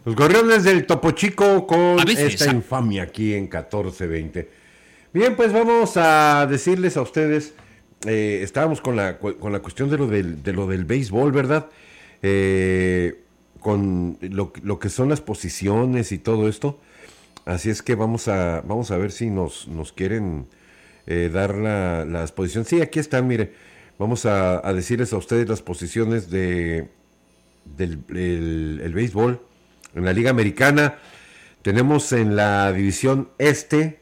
Los Gorriones del Topo Chico con veces, esta infamia aquí en 14-20. Bien, pues vamos a decirles a ustedes, estábamos con la cuestión de lo del béisbol, ¿verdad? Con lo que son las posiciones y todo esto. Así es que vamos a ver si nos quieren dar las posiciones. Sí, aquí están, mire. Vamos a decirles a ustedes las posiciones del béisbol. En la Liga Americana tenemos en la división este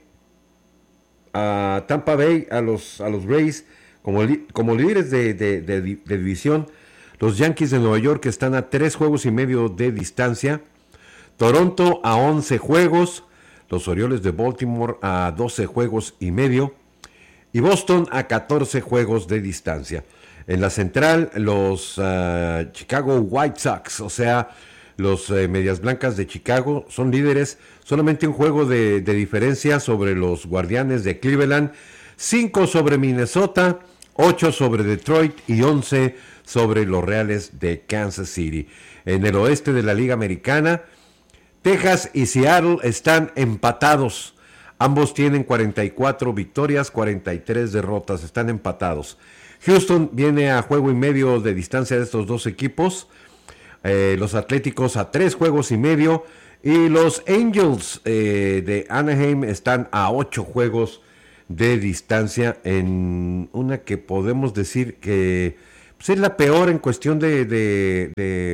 a Tampa Bay, a los Rays como líderes de división. Los Yankees de Nueva York están a 3 juegos y medio de distancia. Toronto a 11 juegos. Los Orioles de Baltimore a 12 juegos y medio. Y Boston a 14 juegos de distancia. En la central, los Chicago White Sox, o sea, los Medias Blancas de Chicago, son líderes. Solamente un juego de diferencia sobre los Guardianes de Cleveland. 5 sobre Minnesota, 8 sobre Detroit y 11 sobre los Reales de Kansas City. En el oeste de la Liga Americana, Texas y Seattle están empatados. Ambos tienen 44 victorias, 43 derrotas, están empatados. Houston viene a juego y medio de distancia de estos dos equipos. Los Atléticos a 3 juegos y medio. Y los Angels de Anaheim están a 8 juegos de distancia, en una que podemos decir que pues, es la peor en cuestión de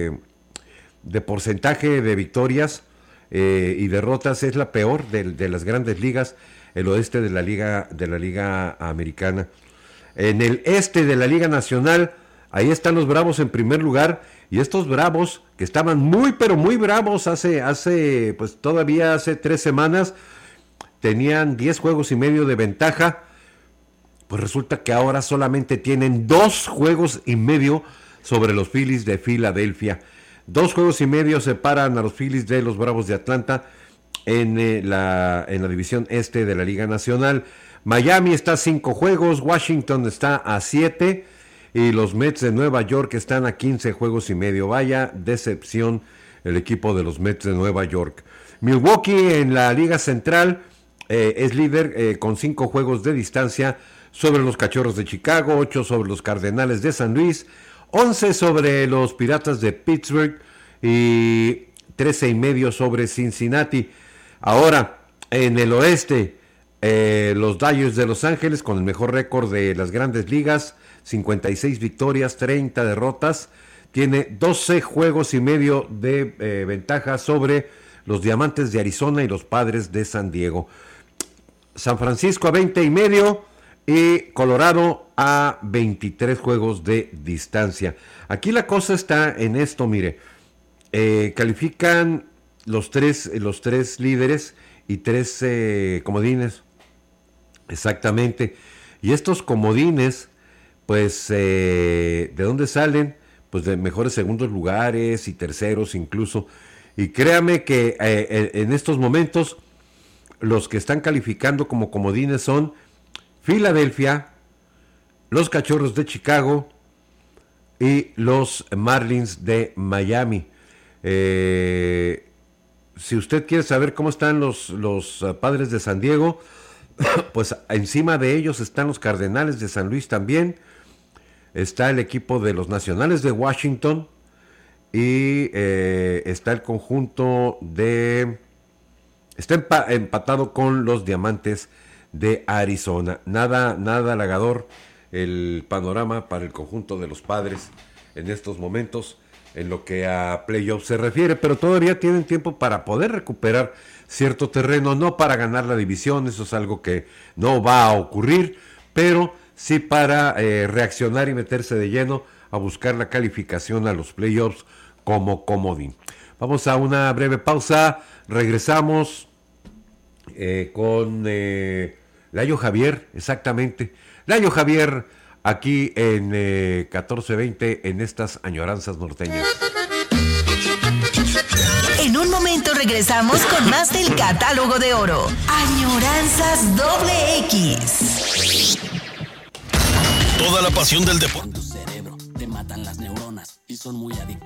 porcentaje de victorias y derrotas. Es la peor de las grandes ligas, el oeste de la liga americana. En el este de la Liga Nacional, ahí están los Bravos en primer lugar, y estos Bravos que estaban muy pero muy bravos pues todavía hace 3 semanas, tenían 10 juegos y medio de ventaja. Pues resulta que ahora solamente tienen 2 juegos y medio sobre los Phillies de Filadelfia. 2 juegos y medio separan a los Phillies de los Bravos de Atlanta en la división este de la Liga Nacional. Miami está a 5 juegos, Washington está a 7 y los Mets de Nueva York están a 15 juegos y medio. Vaya decepción el equipo de los Mets de Nueva York. Milwaukee en la Liga Central es líder con 5 juegos de distancia sobre los Cachorros de Chicago, 8 sobre los Cardenales de San Luis, 11 sobre los Piratas de Pittsburgh y 13 y medio sobre Cincinnati. Ahora, en el oeste, los Dodgers de Los Ángeles con el mejor récord de las grandes ligas, 56 victorias, 30 derrotas, tiene 12 juegos y medio de ventaja sobre los Diamantes de Arizona y los Padres de San Diego. San Francisco a 20 y medio y Colorado a 23 juegos de distancia. Aquí la cosa está en esto, mire, califican los tres líderes y 3 comodines, exactamente, y estos comodines, pues, ¿de dónde salen? Pues de mejores segundos lugares y terceros incluso, y créame que en estos momentos los que están calificando como comodines son Filadelfia, los Cachorros de Chicago y los Marlins de Miami. Si usted quiere saber cómo están los Padres de San Diego, pues encima de ellos están los Cardenales de San Luis también, está el equipo de los Nacionales de Washington y está el conjunto está empatado con los Diamantes de Arizona. Nada halagador el panorama para el conjunto de los Padres en estos momentos en lo que a playoffs se refiere, pero todavía tienen tiempo para poder recuperar cierto terreno, no para ganar la división, eso es algo que no va a ocurrir, pero sí para reaccionar y meterse de lleno a buscar la calificación a los playoffs como comodín. Vamos a una breve pausa, regresamos con Layo Javier, exactamente, Layo Javier, aquí en 1420 en estas añoranzas norteñas. En un momento regresamos con más del Catálogo de Oro. Añoranzas XX. Toda la pasión del deporte. En tu cerebro te matan las neuronas y son muy adictivas.